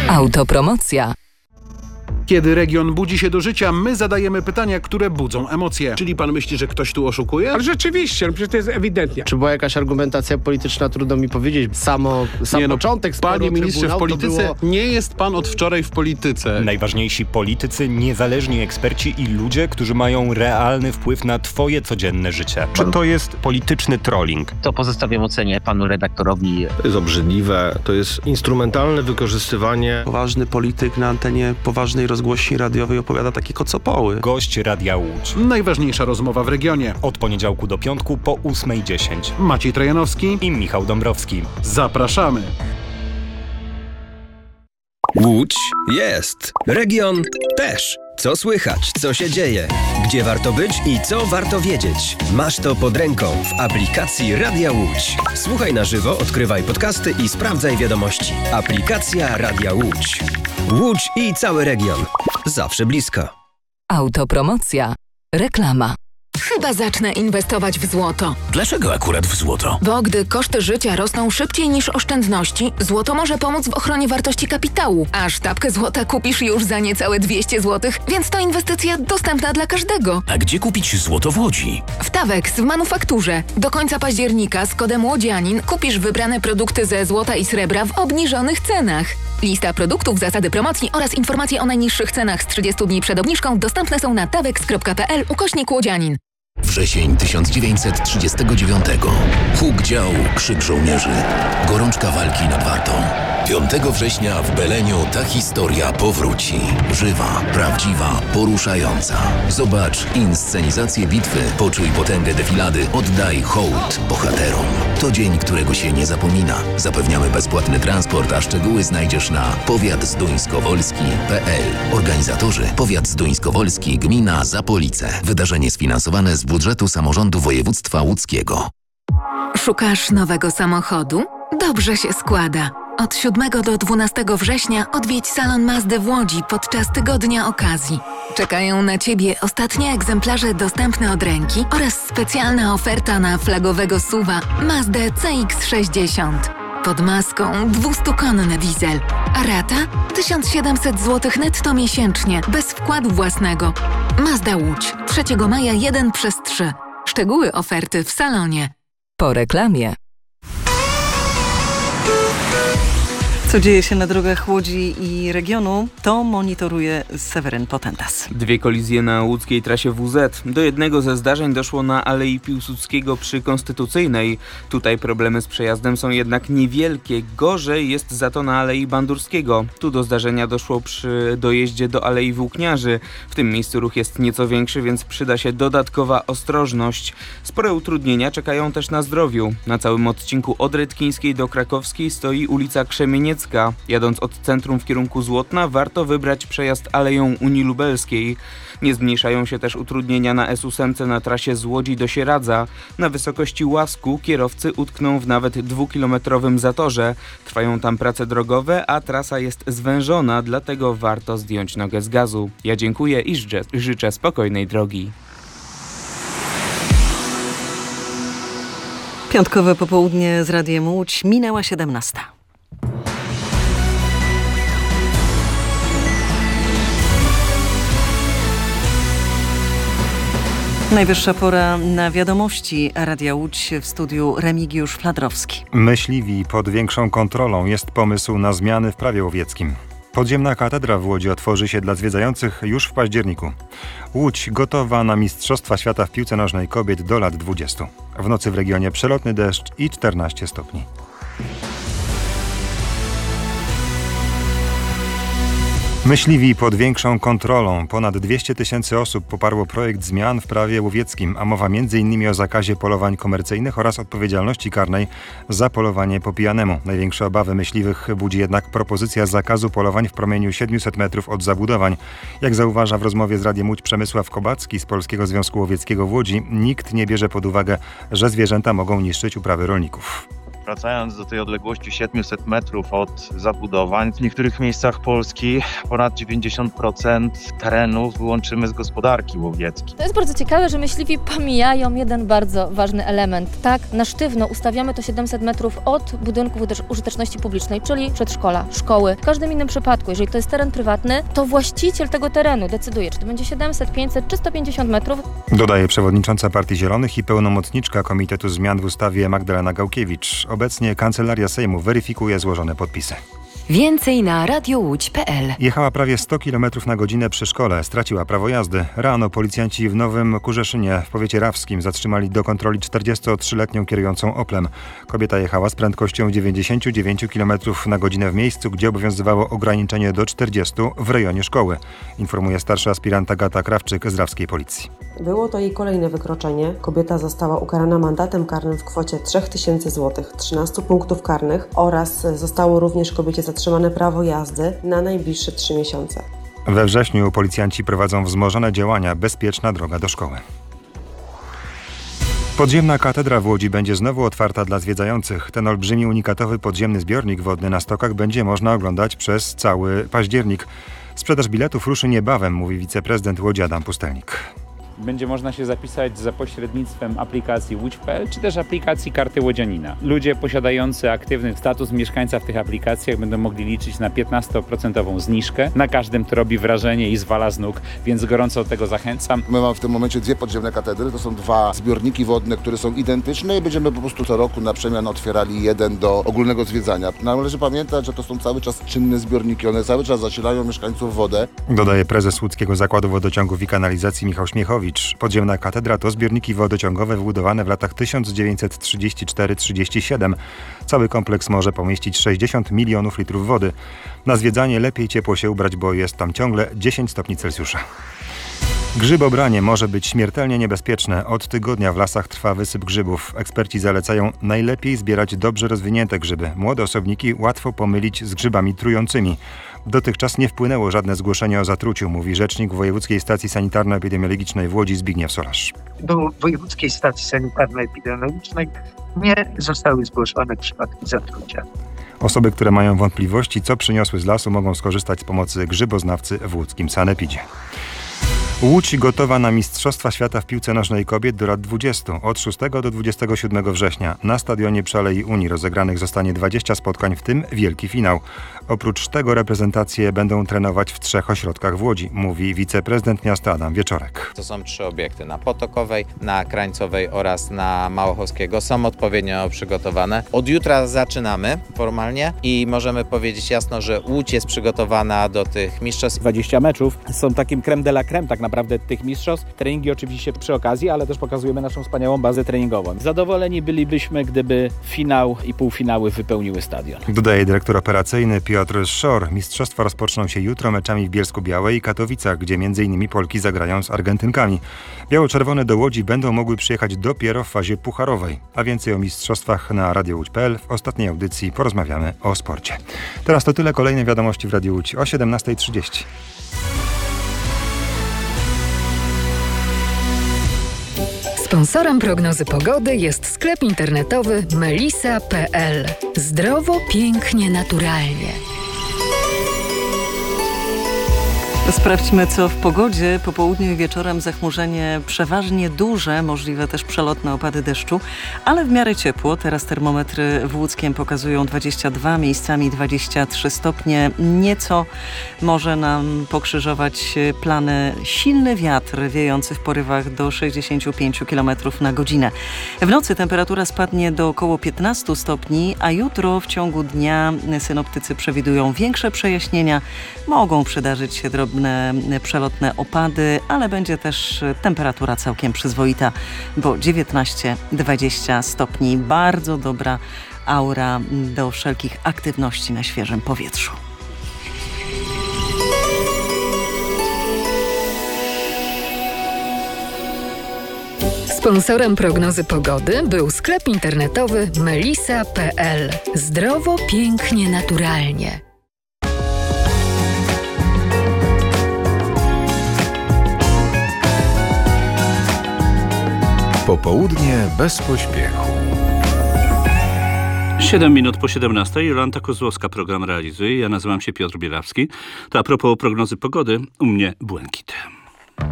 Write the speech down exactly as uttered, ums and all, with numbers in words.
Autopromocja. Kiedy region budzi się do życia, my zadajemy pytania, które budzą emocje. Czyli pan myśli, że ktoś tu oszukuje? Ale rzeczywiście, no przecież to jest ewidentnie. Czy była jakaś argumentacja polityczna, trudno mi powiedzieć. Samo, sam nie no, początek sporu, panie ministrze, w polityce było... nie jest pan od wczoraj w polityce. Najważniejsi politycy, niezależni eksperci i ludzie, którzy mają realny wpływ na twoje codzienne życie. Czy to jest polityczny trolling? To pozostawiam ocenie panu redaktorowi. To jest obrzydliwe, to jest instrumentalne wykorzystywanie. Poważny polityk na antenie poważnej rozgłośni radiowej opowiada takie kocopoły. Gość Radia Łódź. Najważniejsza rozmowa w regionie. Od poniedziałku do piątku po ósmej dziesięć. Maciej Trojanowski i Michał Dąbrowski. Zapraszamy. Łódź jest. Region też. Co słychać, co się dzieje, gdzie warto być i co warto wiedzieć. Masz to pod ręką w aplikacji Radia Łódź. Słuchaj na żywo, odkrywaj podcasty i sprawdzaj wiadomości. Aplikacja Radia Łódź. Łódź i cały region. Zawsze blisko. Autopromocja. Reklama. Chyba zacznę inwestować w złoto. Dlaczego akurat w złoto? Bo gdy koszty życia rosną szybciej niż oszczędności, złoto może pomóc w ochronie wartości kapitału. A sztabkę złota kupisz już za niecałe dwieście złotych, więc to inwestycja dostępna dla każdego. A gdzie kupić złoto w Łodzi? W Tawex w manufakturze. Do końca października z kodem Łodzianin kupisz wybrane produkty ze złota i srebra w obniżonych cenach. Lista produktów, zasady promocji oraz informacje o najniższych cenach z trzydziestu dni przed obniżką dostępne są na tawex kropka p l ukośnik Łodzianin. Wrzesień tysiąc dziewięćset trzydziestego dziewiątego. Huk działu, krzyk żołnierzy. Gorączka walki nad Wartą. piątego września w Beleniu ta historia powróci. Żywa, prawdziwa, poruszająca. Zobacz inscenizację bitwy, poczuj potęgę defilady, oddaj hołd bohaterom. To dzień, którego się nie zapomina. Zapewniamy bezpłatny transport, a szczegóły znajdziesz na powiat zduńskowolski kropka p l. Organizatorzy Powiat Zduńskowolski, gmina Zapolice. Wydarzenie sfinansowane z budżetu samorządu województwa łódzkiego. Szukasz nowego samochodu? Dobrze się składa. Od siódmego do dwunastego września odwiedź salon Mazdy w Łodzi podczas tygodnia okazji. Czekają na Ciebie ostatnie egzemplarze dostępne od ręki oraz specjalna oferta na flagowego S U V-a Mazdę C X sześćdziesiąt. Pod maską dwustukonny diesel, a rata tysiąc siedemset złotych netto miesięcznie, bez wkładu własnego. Mazda Łódź, trzeciego maja jeden przez trzy. Szczegóły oferty w salonie. Po reklamie. Co dzieje się na drogach Łodzi i regionu, to monitoruje Seweryn Potentas. Dwie kolizje na łódzkiej trasie W Z. Do jednego ze zdarzeń doszło na Alei Piłsudskiego przy Konstytucyjnej. Tutaj problemy z przejazdem są jednak niewielkie. Gorzej jest za to na Alei Bandurskiego. Tu do zdarzenia doszło przy dojeździe do Alei Włókniarzy. W tym miejscu ruch jest nieco większy, więc przyda się dodatkowa ostrożność. Spore utrudnienia czekają też na Zdrowiu. Na całym odcinku od Redkińskiej do Krakowskiej stoi ulica Krzemieniecka. Jadąc od centrum w kierunku Złotna, warto wybrać przejazd Aleją Unii Lubelskiej. Nie zmniejszają się też utrudnienia na S osiem na trasie z Łodzi do Sieradza. Na wysokości Łasku kierowcy utkną w nawet dwukilometrowym zatorze. Trwają tam prace drogowe, a trasa jest zwężona, dlatego warto zdjąć nogę z gazu. Ja dziękuję i życzę, życzę spokojnej drogi. Piątkowe popołudnie z Radiem Łódź, minęła siedemnasta. Najwyższa pora na wiadomości Radia Łódź, w studiu Remigiusz Fladrowski. Myśliwi pod większą kontrolą jest pomysł na zmiany w prawie łowieckim. Podziemna katedra w Łodzi otworzy się dla zwiedzających już w październiku. Łódź gotowa na Mistrzostwa Świata w piłce nożnej kobiet do lat dwudziestu. W nocy w regionie przelotny deszcz i czternaście stopni. Myśliwi pod większą kontrolą. Ponad dwieście tysięcy osób poparło projekt zmian w prawie łowieckim, a mowa między innymi o zakazie polowań komercyjnych oraz odpowiedzialności karnej za polowanie po pijanemu. Największe obawy myśliwych budzi jednak propozycja zakazu polowań w promieniu siedmiuset metrów od zabudowań. Jak zauważa w rozmowie z Radiem Łódź Przemysław Kobacki z Polskiego Związku Łowieckiego w Łodzi, nikt nie bierze pod uwagę, że zwierzęta mogą niszczyć uprawy rolników. wracając do tej odległości siedemset metrów od zabudowań, w niektórych miejscach Polski ponad dziewięćdziesiąt procent terenów wyłączymy z gospodarki łowieckiej. To jest bardzo ciekawe, że myśliwi pomijają jeden bardzo ważny element. Tak, na sztywno ustawiamy to siedemset metrów od budynków użyteczności publicznej, czyli przedszkola, szkoły. W każdym innym przypadku, jeżeli to jest teren prywatny, to właściciel tego terenu decyduje, czy to będzie siedemset, pięćset czy sto pięćdziesiąt metrów. Dodaje przewodnicząca Partii Zielonych i pełnomocniczka Komitetu Zmian w ustawie Magdalena Gałkiewicz. Obecnie Kancelaria Sejmu weryfikuje złożone podpisy. Więcej na radiowódź kropka pe el. Jechała prawie sto kilometrów na godzinę przy szkole. Straciła prawo jazdy. Rano policjanci w Nowym Kurzeszynie w powiecie rawskim zatrzymali do kontroli czterdziestotrzyletnią kierującą Oplem. Kobieta jechała z prędkością dziewięćdziesiąt dziewięć kilometrów na godzinę w miejscu, gdzie obowiązywało ograniczenie do czterdziestu w rejonie szkoły. Informuje starsza aspirant Agata Krawczyk z rawskiej policji. Było to jej kolejne wykroczenie. Kobieta została ukarana mandatem karnym w kwocie trzy tysiące złotych, trzynastu punktów karnych oraz zostało również kobiecie zatrzymane prawo jazdy na najbliższe trzy miesiące. We wrześniu policjanci prowadzą wzmożone działania Bezpieczna droga do szkoły. Podziemna katedra w Łodzi będzie znowu otwarta dla zwiedzających. Ten olbrzymi unikatowy podziemny zbiornik wodny na stokach będzie można oglądać przez cały październik. Sprzedaż biletów ruszy niebawem, mówi wiceprezydent Łodzi Adam Pustelnik. Będzie można się zapisać za pośrednictwem aplikacji łódź kropka pe el czy też aplikacji Karty Łodzianina. Ludzie posiadający aktywny status mieszkańca w tych aplikacjach będą mogli liczyć na piętnastoprocentową zniżkę na każdym, kto robi wrażenie i zwala z nóg, więc gorąco do tego zachęcam. My mamy w tym momencie dwie podziemne katedry, to są dwa zbiorniki wodne, które są identyczne i będziemy po prostu co roku na przemian otwierali jeden do ogólnego zwiedzania. Należy pamiętać, że to są cały czas czynne zbiorniki, one cały czas zasilają mieszkańców wodę. Dodaje prezes Łódzkiego Zakładu Wodociągów i Kanalizacji Michał Śmiechowicz. Podziemna katedra to zbiorniki wodociągowe wybudowane w latach tysiąc dziewięćset trzydziesty czwarty trzydziesty siódmy. Cały kompleks może pomieścić sześćdziesiąt milionów litrów wody. Na zwiedzanie lepiej ciepło się ubrać, bo jest tam ciągle dziesięć stopni Celsjusza. Grzybobranie może być śmiertelnie niebezpieczne. Od tygodnia w lasach trwa wysyp grzybów. Eksperci zalecają najlepiej zbierać dobrze rozwinięte grzyby. Młode osobniki łatwo pomylić z grzybami trującymi. Dotychczas nie wpłynęło żadne zgłoszenie o zatruciu, mówi rzecznik Wojewódzkiej Stacji Sanitarno-Epidemiologicznej w Łodzi Zbigniew Solarz. Do Wojewódzkiej Stacji Sanitarno-Epidemiologicznej nie zostały zgłoszone przypadki zatrucia. Osoby, które mają wątpliwości, co przyniosły z lasu, mogą skorzystać z pomocy grzyboznawcy w łódzkim sanepidzie. Łódź gotowa na Mistrzostwa Świata w piłce nożnej kobiet do lat dwudziestu. Od szóstego do dwudziestego siódmego września na stadionie przy Alei Unii rozegranych zostanie dwadzieścia spotkań, w tym wielki finał. Oprócz tego reprezentacje będą trenować w trzech ośrodkach w Łodzi, mówi wiceprezydent miasta Adam Wieczorek. To są trzy obiekty: na Potokowej, na Krańcowej oraz na Małochowskiego. Są odpowiednio przygotowane. Od jutra zaczynamy formalnie i możemy powiedzieć jasno, że Łódź jest przygotowana do tych mistrzostw. dwadzieścia meczów są takim creme de la creme tak naprawdę tych mistrzostw. Treningi oczywiście przy okazji, ale też pokazujemy naszą wspaniałą bazę treningową. Zadowoleni bylibyśmy, gdyby finał i półfinały wypełniły stadion. Dodaje dyrektor operacyjny Piotr Szor. Mistrzostwa rozpoczną się jutro meczami w Bielsku-Białej i Katowicach, gdzie między innymi Polki zagrają z Argentynkami. Biało-czerwone do Łodzi będą mogły przyjechać dopiero w fazie pucharowej. A więcej o mistrzostwach na Radio Łódź kropka pe el. W ostatniej audycji porozmawiamy o sporcie. Teraz to tyle. Kolejne wiadomości w Radiu Łódź o siedemnasta trzydzieści. Sponsorem prognozy pogody jest sklep internetowy melisa kropka pe el. Zdrowo, pięknie, naturalnie. Sprawdźmy, co w pogodzie. Po południu i wieczorem zachmurzenie przeważnie duże, możliwe też przelotne opady deszczu, ale w miarę ciepło. Teraz termometry w Łódzkiem pokazują dwadzieścia dwa, miejscami dwadzieścia trzy stopnie. Nieco może nam pokrzyżować plany silny wiatr wiejący w porywach do sześćdziesiąt pięć kilometrów na godzinę. W nocy temperatura spadnie do około piętnaście stopni, a jutro w ciągu dnia synoptycy przewidują większe przejaśnienia. Mogą przydarzyć się drobne przelotne opady, ale będzie też temperatura całkiem przyzwoita, bo dziewiętnaście dwadzieścia stopni. Bardzo dobra aura do wszelkich aktywności na świeżym powietrzu. Sponsorem prognozy pogody był sklep internetowy melisa kropka pe el. Zdrowo, pięknie, naturalnie. Popołudnie bez pośpiechu. siedem minut po siedemnastej. Jolanta Kozłowska program realizuje. Ja nazywam się Piotr Bielawski. To a propos prognozy pogody, u mnie błękit.